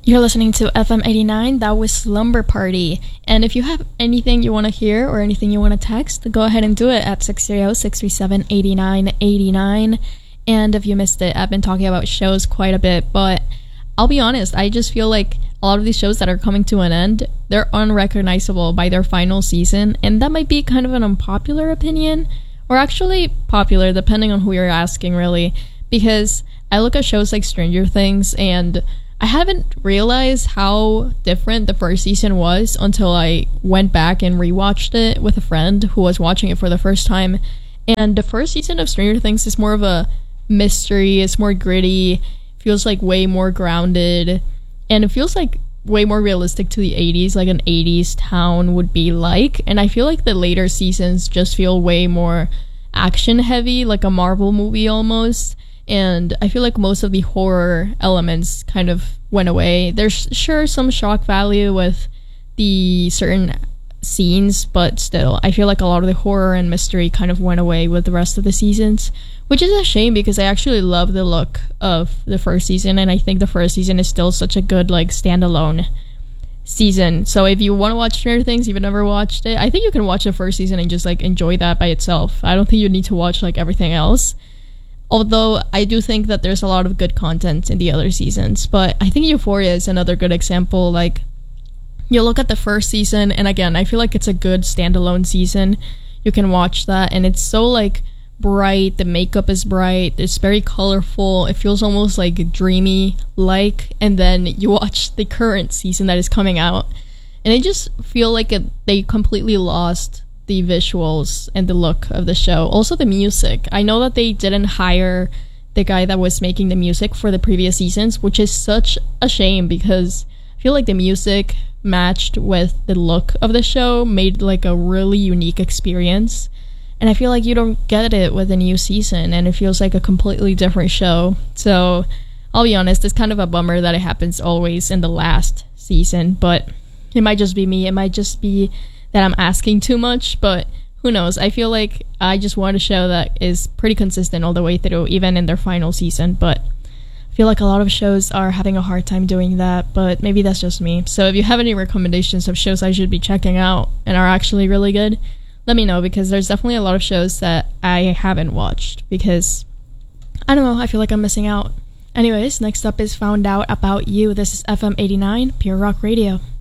You're listening to FM 89. That was Slumber Party. And if you have anything you want to hear or anything you want to text, go ahead and do it at 630-637-8989. And if you missed it, I've been talking about shows quite a bit, but I'll be honest, I just feel like a lot of these shows that are coming to an end, they're unrecognizable by their final season, and that might be kind of an unpopular opinion, or actually popular, depending on who you're asking, really, because I look at shows like Stranger Things, and I haven't realized how different the first season was until I went back and rewatched it with a friend who was watching it for the first time. And the first season of Stranger Things is more of a mystery, it's more gritty, feels like way more grounded, and it feels like way more realistic to the 80s, like an 80s town would be like. And I feel like the later seasons just feel way more action heavy, like a Marvel movie almost. And I feel like most of the horror elements kind of went away. There's sure some shock value with the certain scenes, but still, I feel like a lot of the horror and mystery kind of went away with the rest of the seasons, which is a shame because I actually love the look of the first season, and I think the first season is still such a good, like, standalone season. So if you want to watch Stranger Things, you've never watched it, I think you can watch the first season and just, like, enjoy that by itself. I don't think you need to watch, like, everything else. Although I do think that there's a lot of good content in the other seasons. But I think Euphoria is another good example. Like, you look at the first season, and again, I feel like it's a good standalone season. You can watch that, and it's so, like, bright. The makeup is bright. It's very colorful. It feels almost, like, dreamy-like. And then you watch the current season that is coming out, and I just feel like they completely lost the visuals and the look of the show. Also the music. I know that they didn't hire the guy that was making the music for the previous seasons, which is such a shame because I feel like the music matched with the look of the show, made like a really unique experience. And I feel like you don't get it with a new season, and it feels like a completely different show. So I'll be honest, it's kind of a bummer that it happens always in the last season, but it might just be me. It might just be that I'm asking too much, but who knows? I feel like I just want a show that is pretty consistent all the way through, even in their final season. But I feel like a lot of shows are having a hard time doing that, but maybe that's just me. So if you have any recommendations of shows I should be checking out and are actually really good, let me know, because there's definitely a lot of shows that I haven't watched because, I don't know, I feel like I'm missing out. Anyways, next up is Found Out About You. This is FM 89, Pure Rock Radio.